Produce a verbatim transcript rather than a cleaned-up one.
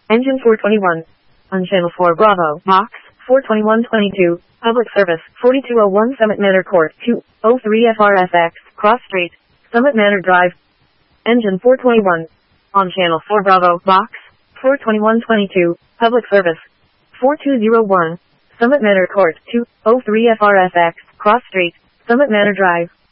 Engine four twenty-one. On Channel four Bravo, Box, four twenty-one twenty-two, Public Service, forty-two oh one Summit Manor Court, two oh three F R S X, Cross Street, Summit Manor Drive. Engine four twenty-one. On Channel four Bravo, Box, four twenty-one twenty-two, Public Service, forty-two oh one, Summit Manor Court, two oh three F R S X, Cross Street, Summit Manor Drive.